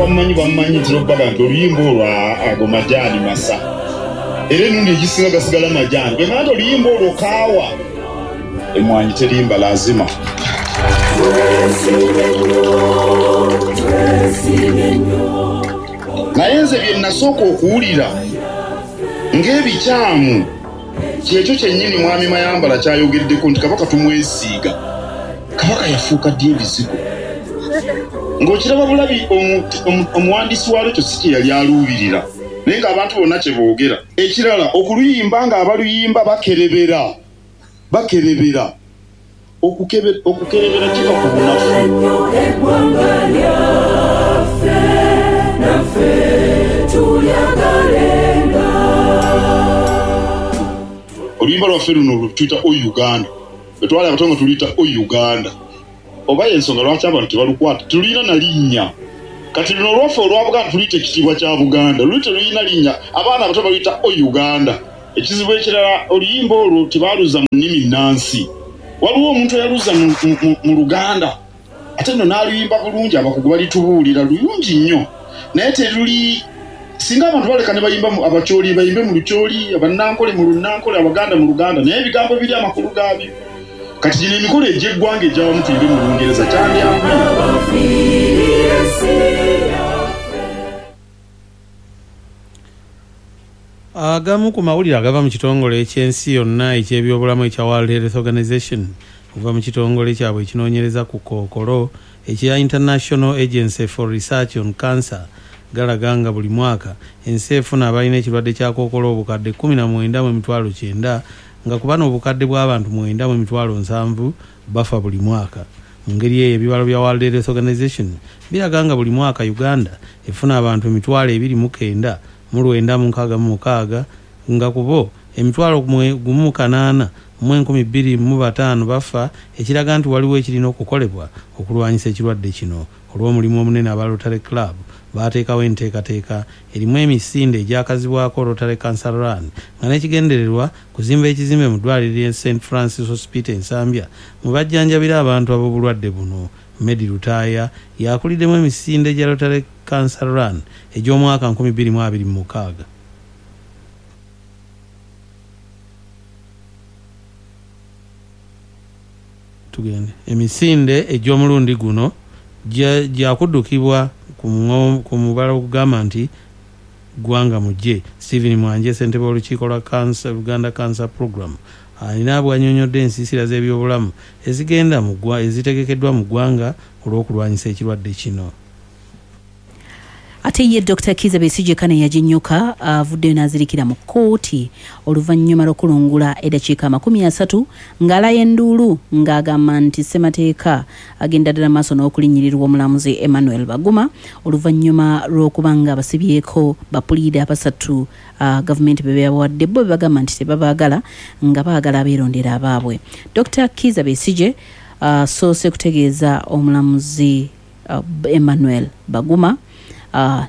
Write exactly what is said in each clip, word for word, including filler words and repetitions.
abamanyi bamanyi tirobaga nti oluyimba olwo ago majani masa era enundi egisinga gasigala majani bwe nti oluyimba olwo kaawa emwanyi terimba lazima naye nze bye nasooka okuwulira ng'ebikyamu kyekyo kyennyini mwami Mayambala kyayogeddeko nti kabaka tumwesiiga kabaka yafuuka ddi ebizigo ng'okiraba bulabi omuwandiisi walwo ekyo si kye yali aluubirira naye ng'abantu bonna kye boogera ekirala okuluyimba ng'abaluyimba bakerebera bakerebera okukerebera kiva ku bunafu oluyimba lwaffe luno tuyita o Uganda etwala abatongo tuluyita o Uganda oba yensonga lwaki abantu tebalukwata tulina na linnya kati luno olwaffe olwa Buganda tuluyita ekitiibwa kya Buganda luli teluyina linnya abaana abato baluyita o Uganda ekizibu ekirala oluyimba olwo tebaluza mu nnimi nnansi waliwo omuntu eyaluza mu Luganda ate nno n'aluyimba bulungi abakugu balitubuulira lulungi nnyo naye teruli singa abantu baleka ne bayimba abakyoli bayimbe mu Lukyoli abanankole mu Lunankole Abaganda mu Luganda naye ebigambo biri amakulu gaabyo kati gino emikolo egy'eggwanga egy'awamu tuyimbe mu Lungereza kyandyangu agamu ku mawulire agava mu kitongole ekyensi yonna eky'ebyobulamu ekya World Health Organization okuva mu kitongole kyabwe ekinoonyereza ku kookolo ekya International Agency for Research on Cancer galaga nga buli mwaka ensi efuna abalina ekirwadde kya kookolo obukadde kumi na mwenda mu emitwalo kyenda nga ku bano obukadde bw'abantu mwenda mu emitwalo nsanvu bafa buli mwaka. Mu ngeri eyo ebibalo bya World Health Organization biraga nga buli mwaka Uganda efuna abantu emitwalo ebiri mu kenda mu lwenda mu nkaaga mu mukaaga nga kubo emitwalo gumu kanaana mu enkumi bbiri mu bataano bafa ekiraga nti waliwo ekirina okukolebwa okulwanyisa ekirwadde kino. Olw'omulimu omunene aba Rotary Club baateekawo enteekateeka erimu emisinde egyakazibwako Rotary Cancer Run nga n'ekigendererwa kuzimba ekizimbe mu ddwaliro lya Saint Francis Hospital Nsambya mu bajjanjabira abantu ab'obulwadde buno. Medi Lutaaya yakuliddemu emisinde gya Rotary Cancer Run egy'omwaka nkumi bbiri mu abiri mu mukaaga. Tugende emisinde egy'omulundi guno gyakuddukibwa ku mubala okugamba nti gwanga mujje. Stephen Mwanje ssentebe w'olukiiko lwa Cancer Uganda Cancer Program alina bw'annyonnyodde ensiisira z'ebyobulamu ezigenda mu ggwa ezitegekeddwa mu ggwanga olw'okulwanyisa ekirwadde kino. Ate ye Doctor Kizza Besigye Kane yajinyuka avuddeyo n'azirikira mu kkooti oluvannyuma lw'okulungula eddakiika amakumi asatu ng'alaya enduulu ng'agamba nti ssemateeka agenda ddala maaso n'okulinnyirirwa omulamuzi Emmanuel Baguma oluvannyuma lw'okuba nga abasibyeko bapuliida abasatu uh, gavumenti be beebawadde bo bagamba nti tebabaagala nga baagala abeerondera abaabwe. Doctor Kizza Besigye asoose uh, kutegeeza omulamuzi uh, Emmanuel Baguma Uh,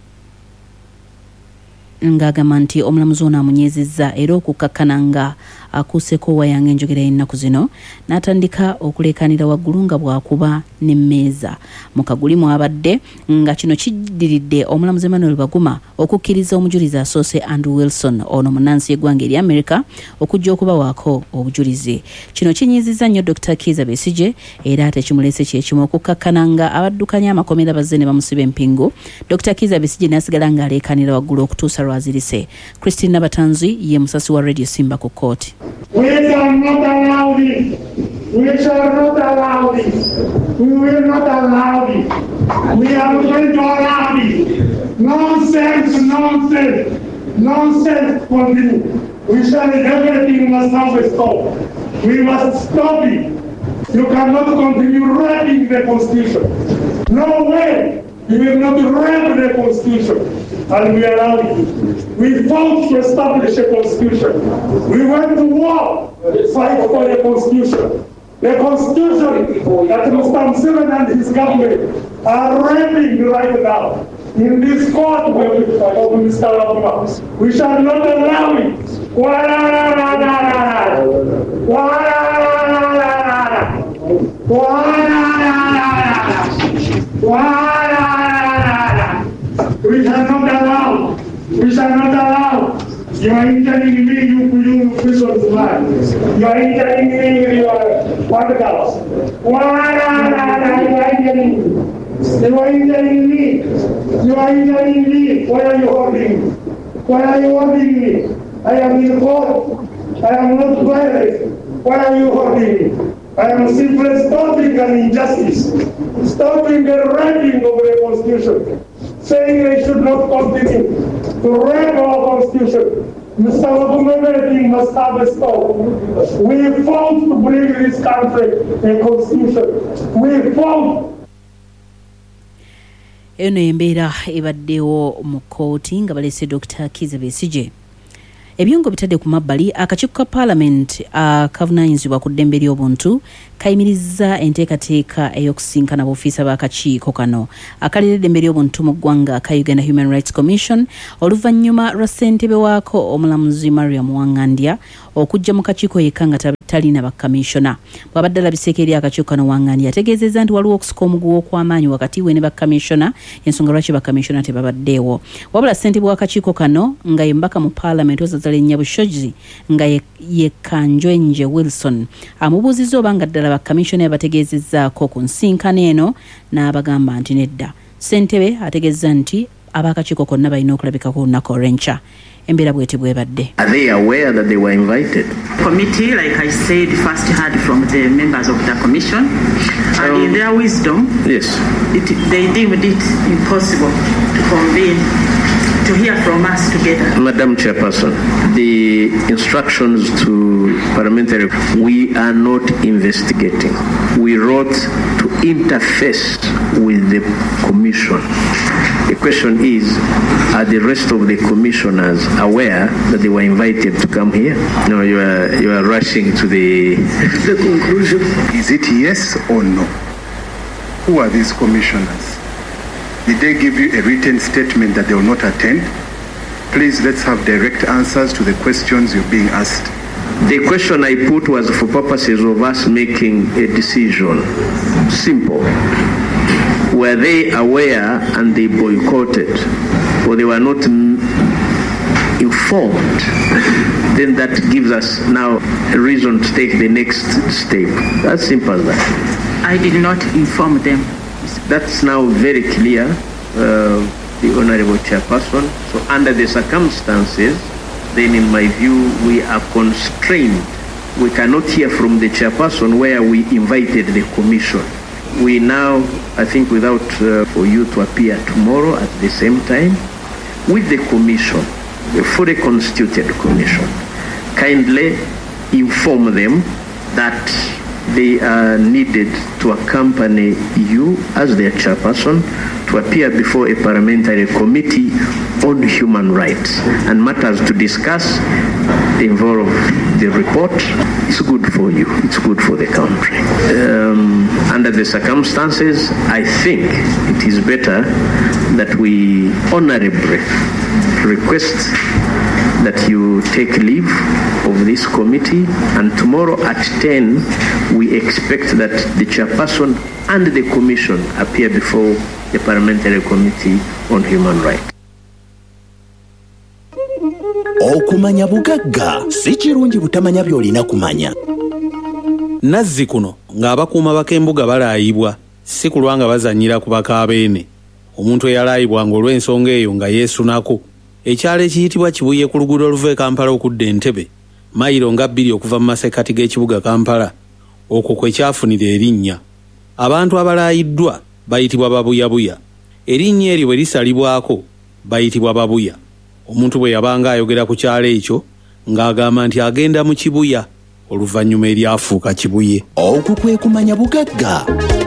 ng'agamba nti omulamuzi ono amunyeezezza era okukkakkana nga akuuseko wayanga enjogera y'ennaku zino n'atandika okuleekaanira waggulu nga bw'akuba n'emmeeza mu kaguli mwabadde nga kino kiddiridde omulamuzi Emmanuel Baguma okukkiriza omujulizi asoose Andrew Wilson ono munnansi y'eggwanga eri America okujja okubawaako obujulizi. Kino kinyiizizza nnyo Doctor Kizza Besigye era ate kimulese kyekimu okukkakkana nga abaddukanya amakomera bazze ne bamusiba empingu. Doctor Kizza Besigye n'asigala ng'aleekaanira waggulu okutuusa lwazirise. Christine Nabatanzi ye musasi wa Radio Simba ku kkooti. We shall not allow this. We shall not allow this. We will not allow this. We are going to allow this. Nonsense, nonsense, nonsense continue. We shall, everything must have a stop. We must stop it. You cannot continue writing the Constitution. No way. We will not rape the Constitution, and we allow it. We fought to establish a Constitution. We went to war to fight for the Constitution. The Constitution that Mister Museveni and his government are raping right now in this court of Mister Baguma. We shall not allow it. Why? shall not allow. You are entering me, you you Christians blood. You are entering me with your water cups. Why you are entering me? You are entering me. You are entering me. Why are you holding me? Why are you holding me? I am in court. I am not violent. Why are you holding me? I am simply stopping an injustice, stopping the writing of the Constitution, saying they should not continue to write our Constitution. Mister Wabumemeting must have a stop. We fought to bring this country a Constitution. We fought. Eno embeera ebaddewo mu kkooti nga balese Doctor Kizza Besigye. Ebyongo bitadde ku mabbali akakiiko ka Parliament akavunaanyizibwa ku ddembe ly'obuntu kayimirizza enteekateeka ey'okusinkana b'ofiisa b'akakiiko kano akalira eddembe ly'obuntu mu ggwanga ka Uganda Human Rights Commission oluvannyuma lwa ssentebe waako omulamuzi Mariam Wangandya okujja mu kakiiko yekka nga talina bakkamishona. Bw'abadde alabiseko eri akakiiko kano Wangandya ategeezezza nti waliwo okusika omuguwa okw'amaanyi wakati we ne bakkamishona ensonga lwaki bakkamishona tebabaddeewo. Wabula ssentebe w'akakiiko kano nga ye mbaka mu Parliament Ozazale Bushozi nga ye, ye Kanjwenje Wilson amubuuzizza oba nga ddala bakkamishona yabategeezezzaako ku nsinkano eno n'abagamba nti nedda. Ssentebe ategeezza nti ab'akakiiko konna balina okulabika ku lunaku olw'enkya. Embeera bw'eti bw'ebadde. Are they aware that they were invited? Committee, like I said, first heard from the members of the commission, and Um, in their wisdom, Yes. it, they deemed it impossible to convene to hear from us together. Madam Chairperson, the instructions to parliamentary, we are not investigating. We wrote to interface with the commission. The question is, are the rest of the commissioners aware that they were invited to come here? No, you are you are rushing to the the conclusion. Is it yes or no? Who are these commissioners? Did they give you a written statement that they will not attend? Please, let's have direct answers to the questions you're being asked. The question I put was for purposes of us making a decision. Simple. Were they aware and they boycotted, or they were not m- informed? Then that gives us now a reason to take the next step. As simple as that. I did not inform them. That's now very clear, uh, the Honorable Chairperson. So under the circumstances, then in my view, we are constrained. We cannot hear from the Chairperson where we invited the Commission. We now, I think without uh, for you to appear tomorrow at the same time, with the Commission, a fully constituted Commission, kindly inform them that they are needed to accompany you as their chairperson to appear before a parliamentary committee on human rights and matters to discuss involve the report. It's good for you. It's good for the country. Um, under the circumstances, I think it is better that we honorably request that you take leave of this committee, and tomorrow at ten we expect that the chairperson and the commission appear before the parliamentary committee on human rights. Okumanya bugagga si kirungi butamanya by'olina kumanya. Nazzi kuno ng'abakuuma bak'embuga balaayibwa si kulwa nga bazannyira ku bakaabeene. Omuntu eyalaayibwa ng'olw'ensonga eyo nga yeesunako. Ekyalo ekiyitibwa Kibuye ku luguudo oluva e Kampala okudda Entebbe, mayiro nga bbiri okuva mu masekkati g'ekibuga Kampala, okwo kwe kyafunira erinnya. Abantu abalaayiddwa bayitibwa babuyabuya. Erinnya eryo bwe lisalibwako bayitibwa babuya. Omuntu bwe yabanga ayogera ku kyalo ekyo ng'agamba nti agenda mu Kibuya, oluvannyuma eryafuuka Kibuye. Okwo kwe kumanya bugagga.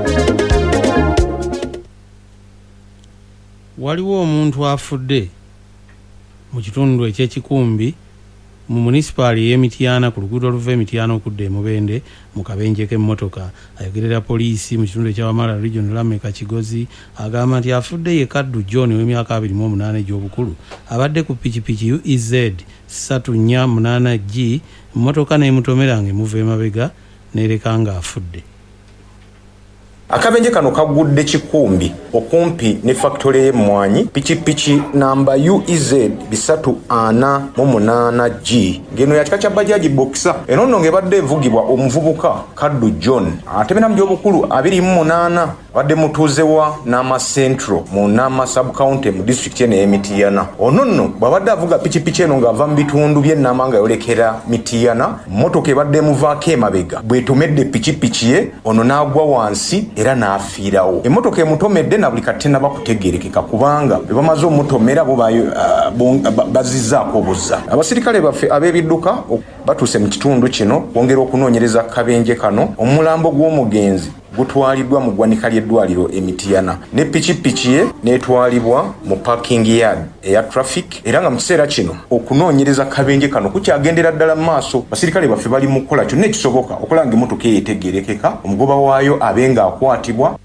Waliwo omuntu afudde mu kitundu eky'ekikumbi mu munisipaali y'Emityana ku luguudo oluva Emityana okudda e Mubende mu kabenje k'emmotoka. Ayogerera poliisi mu kitundu eky'Abamala Region Lameka Kigozi agamba nti afudde ye Kaddu John w'emyaka abiri mu omunaana egy'obukulu abadde ku pikipiki U E Z ssatu nnya munaana G, emmotoka n'emutomera ng'emuva emabega n'ereka ng'afudde. Akabenje kano kagudde Kikumbi okumpi ne factory y'Emmwanyi pichipichi namba U E Z bisatu ana mu munaana G ngeno yakika kya bajaji boxer eno nno ngebadde evugibwa omuvubuka Kaddu John ate bina by'obukulu abiri mu munaana wadde mutuuzewa n'ama Central mu Nama sub county mu district ene y'Emityana ono nno bwabadde avuga pichipichi eno ng'ava mu bitundu by'e Nama nga yolekera Mityana mmotoka ebadde emuvaako emabega bwetomedde pichipichi ye ono n'agwa wansi era n'afiirawo emmotoka emutomedde na buli kati nabakutegerekeka kubanga bwe bamaze omutomera bo bazizzaako obuzza abasirikale baffe ab'ebidduka batuuse mu kitundu kino kwongera okunoonyereza akabenje kano omulambo gw'omugenzi gutwaliddwa mu ggwanika ly'eddwaliro Emityana ne pichipichi ye n'etwalibwa mu parking yard eya traffic era nga mu kiseera kino okunoonyereza akabenje kano kukyagendera ddala mu maaso basirikale baffe bali mu kukola kyonna ekisoboka okulanga emmotoka eyeetegerekeka omugoba waayo abe nga akwatibwa.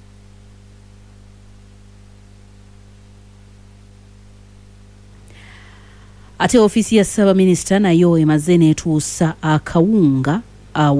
Ate ofiisi ya Ssaabaminisita nayo emaze n'etuusa akawunga awo